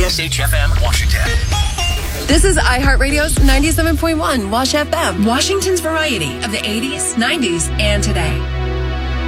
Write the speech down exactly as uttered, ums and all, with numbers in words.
S H F M, Washington. This is iHeartRadio's ninety-seven point one Wash F M. Washington's variety of the eighties, nineties, and today.